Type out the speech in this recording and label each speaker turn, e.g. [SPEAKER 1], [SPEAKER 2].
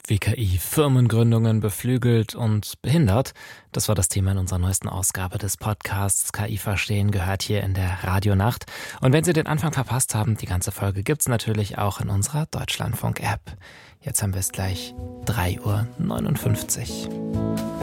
[SPEAKER 1] Wie KI Firmengründungen beflügelt und behindert. Das war das Thema in unserer neuesten Ausgabe des Podcasts KI verstehen, gehört hier in der Radionacht. Und wenn Sie den Anfang verpasst haben, die ganze Folge gibt's natürlich auch in unserer Deutschlandfunk-App. Jetzt haben wir es gleich 3:59 Uhr.